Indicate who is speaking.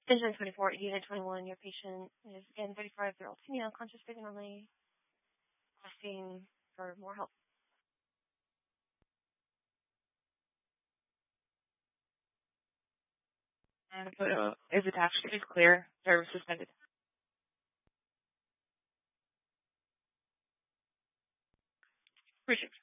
Speaker 1: Attention 24, unit 21. Your patient is again 35-year-old female, conscious, breathing normally, requesting for more help.
Speaker 2: And the photo is attached. It is clear. Service suspended. Appreciate it.